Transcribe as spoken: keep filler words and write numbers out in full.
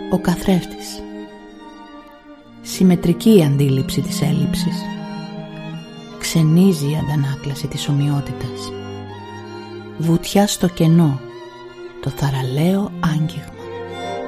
ο καθρέφτης. Συμμετρική η αντίληψη της έλλειψης. Ξενίζει η αντανάκλαση της ομοιότητας. Βουτιά στο κενό, το θαραλέο άγγιγμα.